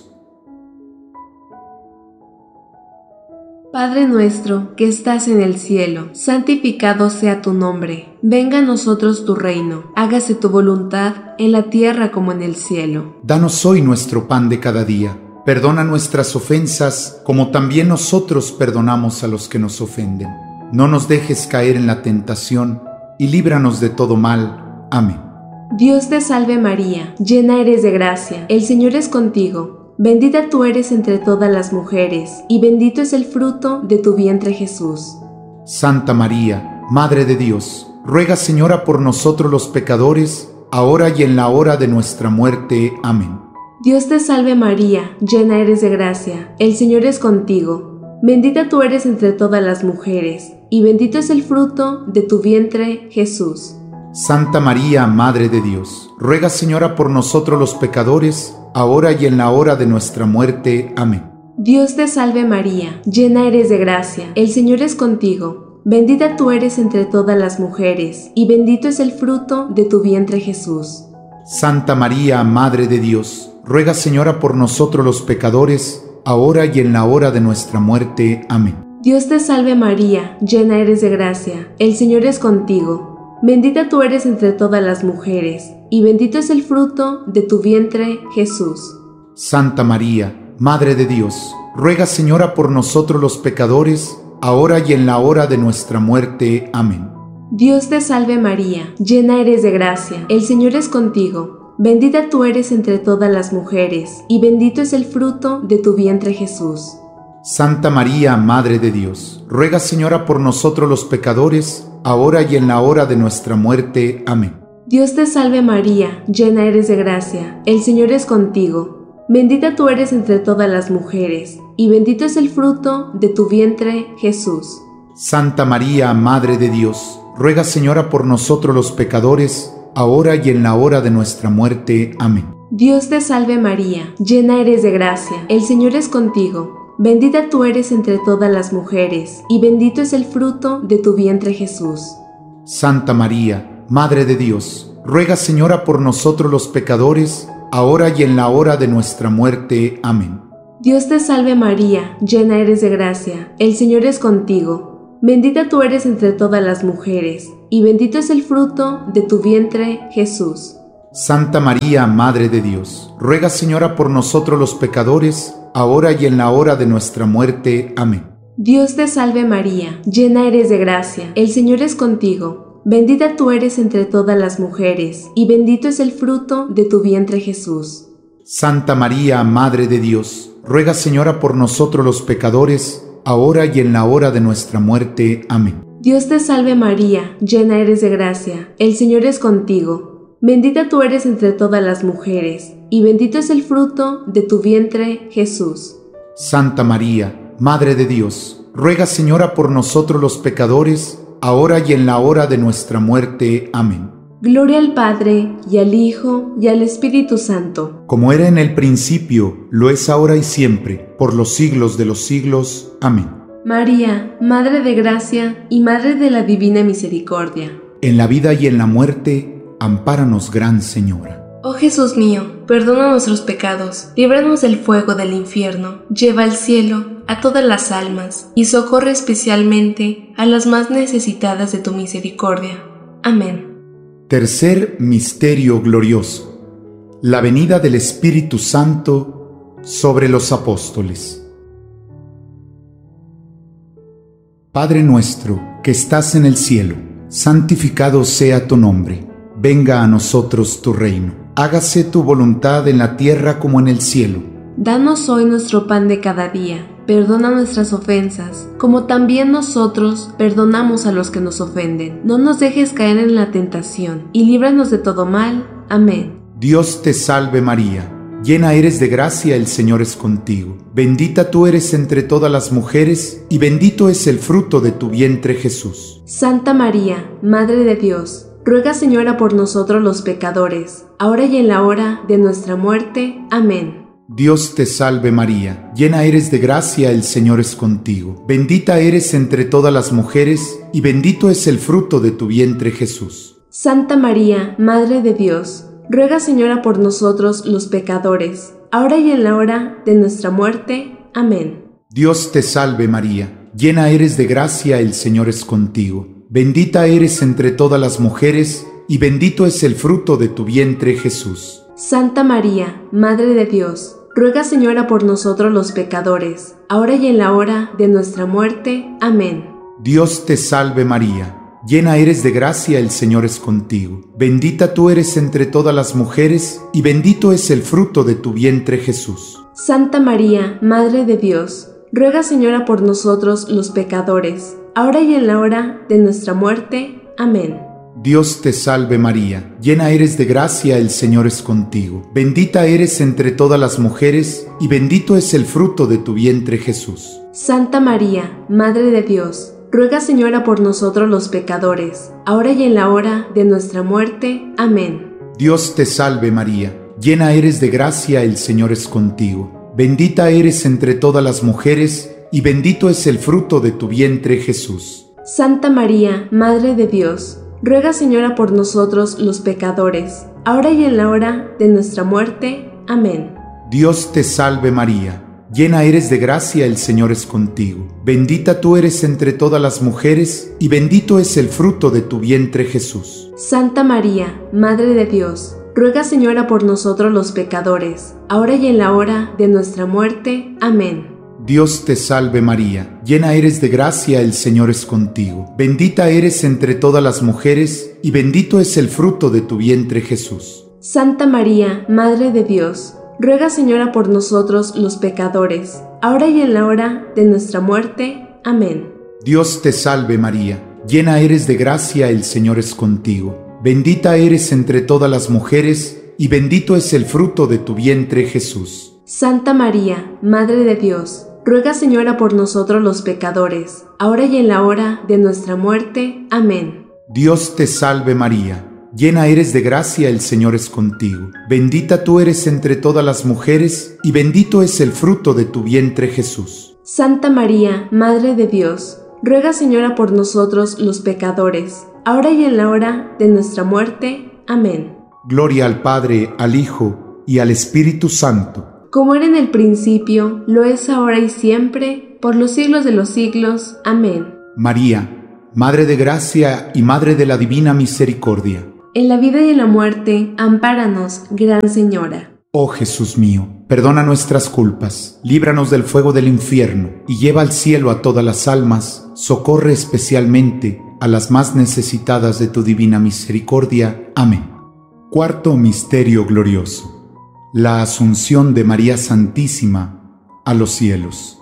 Speaker 4: Padre nuestro que estás en el cielo, santificado sea tu nombre. Venga a nosotros tu reino, hágase tu voluntad en la tierra como en el cielo.
Speaker 3: Danos hoy nuestro pan de cada día. Perdona nuestras ofensas, como también nosotros perdonamos a los que nos ofenden. No nos dejes caer en la tentación, y líbranos de todo mal. Amén.
Speaker 4: Dios te salve María, llena eres de gracia, el Señor es contigo. Bendita tú eres entre todas las mujeres, y bendito es el fruto de tu vientre Jesús.
Speaker 3: Santa María, Madre de Dios, ruega, Señora, por nosotros los pecadores, ahora y en la hora de nuestra muerte. Amén.
Speaker 4: Dios te salve María, llena eres de gracia, el Señor es contigo. Bendita tú eres entre todas las mujeres, y bendito es el fruto de tu vientre Jesús.
Speaker 3: Santa María, Madre de Dios, ruega, Señora, por nosotros los pecadores, ahora y en la hora de nuestra muerte. Amén.
Speaker 4: Dios te salve María, llena eres de gracia, el Señor es contigo. Bendita tú eres entre todas las mujeres, y bendito es el fruto de tu vientre Jesús.
Speaker 3: Santa María, Madre de Dios, ruega, Señora, por nosotros los pecadores, ahora y en la hora de nuestra muerte. Amén.
Speaker 4: Dios te salve María, llena eres de gracia, el Señor es contigo. Bendita tú eres entre todas las mujeres, y bendito es el fruto de tu vientre Jesús.
Speaker 3: Santa María, Madre de Dios, ruega, Señora, por nosotros los pecadores, ahora y en la hora de nuestra muerte. Amén.
Speaker 4: Dios te salve María, llena eres de gracia, el Señor es contigo. Bendita tú eres entre todas las mujeres, y bendito es el fruto de tu vientre Jesús.
Speaker 3: Santa María, Madre de Dios, ruega, Señora, por nosotros los pecadores, ahora y en la hora de nuestra muerte. Amén.
Speaker 4: Dios te salve María, llena eres de gracia, el Señor es contigo. Bendita tú eres entre todas las mujeres, y bendito es el fruto de tu vientre Jesús.
Speaker 3: Santa María, Madre de Dios, ruega, Señora, por nosotros los pecadores, ahora y en la hora de nuestra muerte. Amén.
Speaker 4: Dios te salve María, llena eres de gracia, el Señor es contigo. Bendita tú eres entre todas las mujeres, y bendito es el fruto de tu vientre Jesús.
Speaker 3: Santa María, Madre de Dios, ruega, Señora, por nosotros los pecadores, ahora y en la hora de nuestra muerte. Amén.
Speaker 4: Dios te salve María, llena eres de gracia, el Señor es contigo. Bendita tú eres entre todas las mujeres, y bendito es el fruto de tu vientre, Jesús.
Speaker 3: Santa María, Madre de Dios, ruega, Señora, por nosotros los pecadores, ahora y en la hora de nuestra muerte. Amén.
Speaker 4: Dios te salve María, llena eres de gracia, el Señor es contigo. Bendita tú eres entre todas las mujeres, y bendito es el fruto de tu vientre, Jesús.
Speaker 3: Santa María, Madre de Dios, ruega, Señora, por nosotros los pecadores, ahora y en la hora de nuestra muerte. Amén.
Speaker 4: Dios te salve María, llena eres de gracia, el Señor es contigo. Bendita tú eres entre todas las mujeres, y bendito es el fruto de tu vientre, Jesús.
Speaker 3: Santa María, Madre de Dios, ruega, Señora, por nosotros los pecadores, ahora y en la hora de nuestra muerte. Amén.
Speaker 4: Gloria al Padre, y al Hijo, y al Espíritu Santo.
Speaker 3: Como era en el principio, lo es ahora y siempre, por los siglos de los siglos. Amén.
Speaker 4: María, Madre de Gracia y Madre de la Divina Misericordia,
Speaker 3: en la vida y en la muerte, ampáranos, Gran Señora.
Speaker 4: Oh Jesús mío, perdona nuestros pecados, líbranos del fuego del infierno, lleva al cielo a todas las almas y socorre especialmente a las más necesitadas de tu misericordia. Amén.
Speaker 3: Tercer misterio glorioso: la venida del Espíritu Santo sobre los apóstoles. Padre nuestro que estás en el cielo, santificado sea tu nombre. Venga a nosotros tu reino. Hágase tu voluntad en la tierra como en el cielo.
Speaker 4: Danos hoy nuestro pan de cada día. Perdona nuestras ofensas, como también nosotros perdonamos a los que nos ofenden. No nos dejes caer en la tentación, y líbranos de todo mal. Amén.
Speaker 3: Dios te salve María, llena eres de gracia, el Señor es contigo. Bendita tú eres entre todas las mujeres, y bendito es el fruto de tu vientre, Jesús.
Speaker 4: Santa María, Madre de Dios, ruega, Señora, por nosotros los pecadores, ahora y en la hora de nuestra muerte. Amén.
Speaker 3: Dios te salve María, llena eres de gracia, el Señor es contigo. Bendita eres entre todas las mujeres, y bendito es el fruto de tu vientre, Jesús.
Speaker 4: Santa María, Madre de Dios, ruega, Señora, por nosotros los pecadores, ahora y en la hora de nuestra muerte. Amén.
Speaker 3: Dios te salve María, llena eres de gracia, el Señor es contigo. Bendita eres entre todas las mujeres, y bendito es el fruto de tu vientre, Jesús.
Speaker 4: Santa María, Madre de Dios, ruega, Señora, por nosotros los pecadores, ahora y en la hora de nuestra muerte. Amén.
Speaker 3: Dios te salve María, llena eres de gracia, el Señor es contigo. Bendita tú eres entre todas las mujeres, y bendito es el fruto de tu vientre, Jesús.
Speaker 4: Santa María, Madre de Dios, ruega, Señora, por nosotros los pecadores, ahora y en la hora de nuestra muerte. Amén.
Speaker 3: Dios te salve María, llena eres de gracia, el Señor es contigo. Bendita eres entre todas las mujeres, y bendito es el fruto de tu vientre, Jesús.
Speaker 4: Santa María, Madre de Dios, ruega, Señora, por nosotros los pecadores, ahora y en la hora de nuestra muerte. Amén.
Speaker 3: Dios te salve María, llena eres de gracia, el Señor es contigo. Bendita eres entre todas las mujeres, y bendito es el fruto de tu vientre, Jesús.
Speaker 4: Santa María, Madre de Dios, ruega, Señora, por nosotros los pecadores, ahora y en la hora de nuestra muerte. Amén.
Speaker 3: Dios te salve María, llena eres de gracia, el Señor es contigo. Bendita tú eres entre todas las mujeres, y bendito es el fruto de tu vientre, Jesús.
Speaker 4: Santa María, Madre de Dios, ruega, Señora, por nosotros los pecadores, ahora y en la hora de nuestra muerte. Amén.
Speaker 3: Dios te salve María, llena eres de gracia, el Señor es contigo. Bendita eres entre todas las mujeres, y bendito es el fruto de tu vientre, Jesús.
Speaker 4: Santa María, Madre de Dios, ruega, Señora, por nosotros los pecadores, ahora y en la hora de nuestra muerte. Amén.
Speaker 3: Dios te salve María, llena eres de gracia, el Señor es contigo. Bendita eres entre todas las mujeres, y bendito es el fruto de tu vientre, Jesús.
Speaker 4: Santa María, Madre de Dios, ruega, Señora, por nosotros los pecadores, ahora y en la hora de nuestra muerte. Amén.
Speaker 3: Dios te salve María, llena eres de gracia, el Señor es contigo. Bendita tú eres entre todas las mujeres, y bendito es el fruto de tu vientre, Jesús.
Speaker 4: Santa María, Madre de Dios, ruega, Señora, por nosotros los pecadores, ahora y en la hora de nuestra muerte. Amén.
Speaker 3: Gloria al Padre, al Hijo, y al Espíritu Santo,
Speaker 4: como era en el principio, lo es ahora y siempre, por los siglos de los siglos. Amén.
Speaker 3: María, Madre de Gracia y Madre de la Divina Misericordia,
Speaker 4: En la vida y en la muerte, ampáranos, Gran Señora.
Speaker 3: oh Jesús mío, perdona nuestras culpas, líbranos del fuego del infierno y lleva al cielo a todas las almas, socorre especialmente a las más necesitadas de tu divina misericordia. Amén. Cuarto misterio glorioso: la Asunción de María Santísima a los cielos.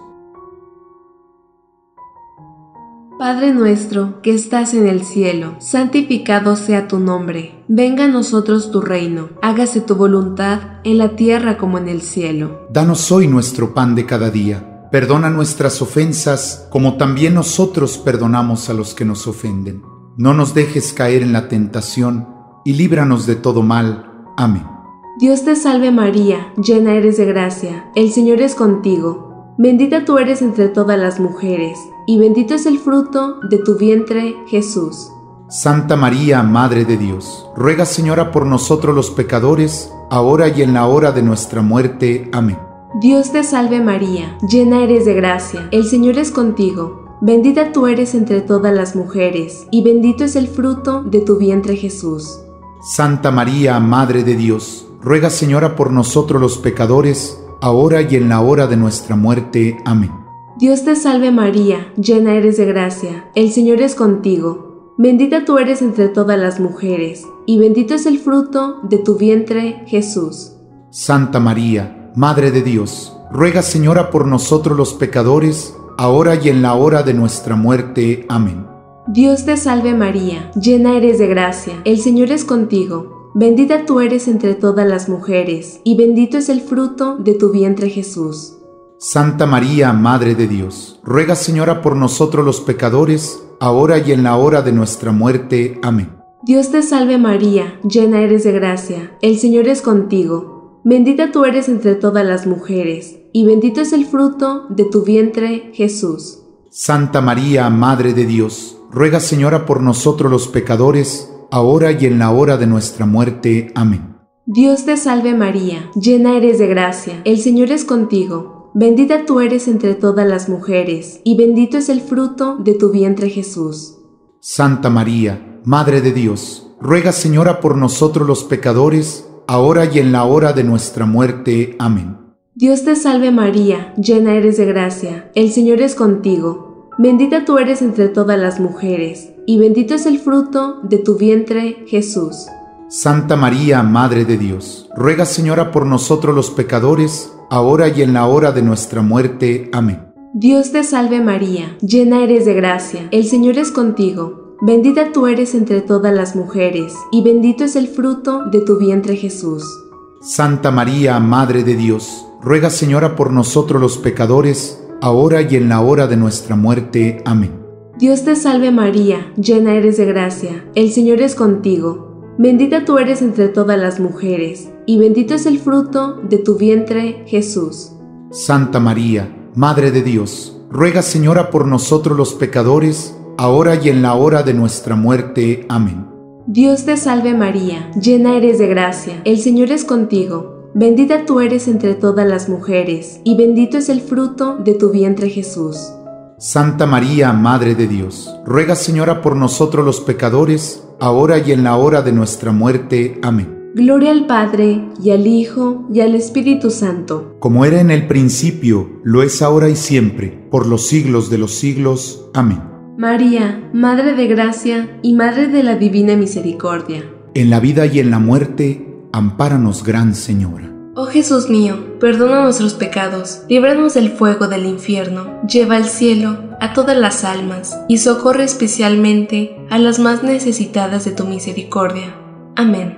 Speaker 4: Padre nuestro que estás en el cielo, santificado sea tu nombre. Venga a nosotros tu reino, hágase tu voluntad en la tierra como en el cielo.
Speaker 3: Danos hoy nuestro pan de cada día. Perdona nuestras ofensas, como también nosotros perdonamos a los que nos ofenden. No nos dejes caer en la tentación, y líbranos de todo mal. Amén.
Speaker 4: Dios te salve María, llena eres de gracia, el Señor es contigo. Bendita tú eres entre todas las mujeres, y bendito es el fruto de tu vientre, Jesús.
Speaker 3: Santa María, Madre de Dios, ruega, Señora, por nosotros los pecadores, ahora y en la hora de nuestra muerte. Amén.
Speaker 4: Dios te salve María, llena eres de gracia, el Señor es contigo. Bendita tú eres entre todas las mujeres, y bendito es el fruto de tu vientre, Jesús.
Speaker 3: Santa María, Madre de Dios, ruega, Señora, por nosotros los pecadores, ahora y en la hora de nuestra muerte. Amén.
Speaker 4: Dios te salve María, llena eres de gracia, el Señor es contigo. Bendita tú eres entre todas las mujeres, y bendito es el fruto de tu vientre, Jesús.
Speaker 3: Santa María, Madre de Dios, ruega, Señora, por nosotros los pecadores, ahora y en la hora de nuestra muerte. Amén.
Speaker 4: Dios te salve María, llena eres de gracia, el Señor es contigo. Bendita tú eres entre todas las mujeres, y bendito es el fruto de tu vientre, Jesús.
Speaker 3: Santa María, Madre de Dios, ruega, Señora, por nosotros los pecadores, ahora y en la hora de nuestra muerte. Amén.
Speaker 4: Dios te salve María, llena eres de gracia, el Señor es contigo. Bendita tú eres entre todas las mujeres, y bendito es el fruto de tu vientre, Jesús.
Speaker 3: Santa María, Madre de Dios, ruega, Señora, por nosotros los pecadores, ahora y en la hora de nuestra muerte. Amén.
Speaker 4: Dios te salve María, llena eres de gracia, el Señor es contigo. Bendita tú eres entre todas las mujeres, y bendito es el fruto de tu vientre, Jesús.
Speaker 3: Santa María, Madre de Dios, ruega, Señora, por nosotros los pecadores, ahora y en la hora de nuestra muerte. Amén.
Speaker 4: Dios te salve María, llena eres de gracia, el Señor es contigo. Bendita tú eres entre todas las mujeres, y bendito es el fruto de tu vientre, Jesús.
Speaker 3: Santa María, Madre de Dios, ruega, Señora, por nosotros los pecadores, ahora y en la hora de nuestra muerte. Amén.
Speaker 4: Dios te salve María, llena eres de gracia, el Señor es contigo. Bendita tú eres entre todas las mujeres, y bendito es el fruto de tu vientre, Jesús.
Speaker 3: Santa María, Madre de Dios, ruega, Señora, por nosotros los pecadores, ahora y en la hora de nuestra muerte. Amén.
Speaker 4: Dios te salve María, llena eres de gracia, el Señor es contigo. Bendita tú eres entre todas las mujeres, y bendito es el fruto de tu vientre, Jesús.
Speaker 3: Santa María, Madre de Dios, ruega, Señora, por nosotros los pecadores, ahora y en la hora de nuestra muerte. Amén.
Speaker 4: Dios te salve María, llena eres de gracia, el Señor es contigo. Bendita tú eres entre todas las mujeres, y bendito es el fruto de tu vientre, Jesús.
Speaker 3: Santa María, Madre de Dios, ruega, Señora, por nosotros los pecadores, ahora y en la hora de nuestra muerte. Amén.
Speaker 4: Gloria al Padre, y al Hijo, y al Espíritu Santo.
Speaker 3: Como era en el principio, lo es ahora y siempre, por los siglos de los siglos. Amén.
Speaker 4: María, Madre de Gracia y Madre de la Divina Misericordia.
Speaker 3: En la vida y en la muerte, ampáranos, Gran Señora.
Speaker 4: Oh Jesús mío, perdona nuestros pecados, líbranos del fuego del infierno, lleva al cielo a todas las almas, y socorre especialmente a las más necesitadas de tu misericordia. Amén.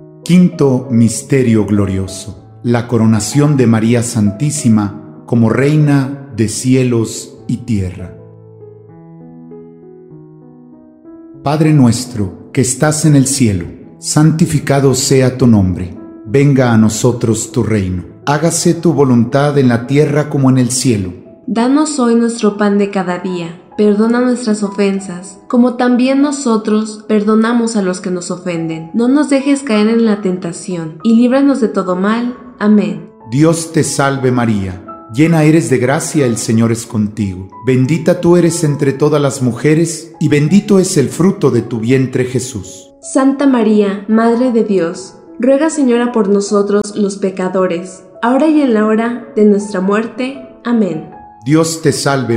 Speaker 3: Quinto misterio glorioso: la coronación de María Santísima como Reina de cielos y tierra. Padre nuestro que estás en el cielo, santificado sea tu nombre. Venga a nosotros tu reino. Hágase tu voluntad en la tierra como en el cielo.
Speaker 4: Danos hoy nuestro pan de cada día. Perdona nuestras ofensas, como también nosotros perdonamos a los que nos ofenden. No nos dejes caer en la tentación, y líbranos de todo mal. Amén.
Speaker 3: Dios te salve María, llena eres de gracia, el Señor es contigo. Bendita tú eres entre todas las mujeres, y bendito es el fruto de tu vientre Jesús.
Speaker 4: Santa María, Madre de Dios, ruega, Señora, por nosotros los pecadores, ahora y en la hora de nuestra muerte. Amén.
Speaker 3: Dios te salve